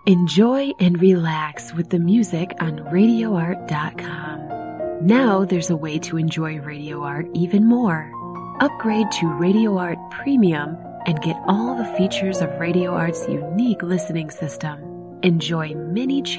Enjoy and relax with the music on RadioArt.com. Now there's a way to enjoy Radio Art even more. Upgrade to Radio Art Premium and get all the features of Radio Art's unique listening system. Enjoy many